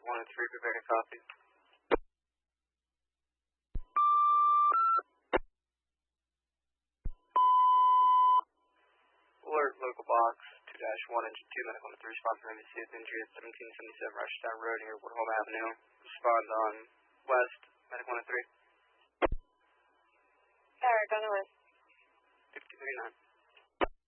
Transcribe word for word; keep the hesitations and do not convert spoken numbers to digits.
Medic one and three, prepare to copy. Alert local box two dash one and two, Medic one and three, respond for M C with injury at seventeen seventy-seven Rochdale Road near Woodholm Avenue. Respond on west, Medic one and three. Eric, on the west. fifty-three nine.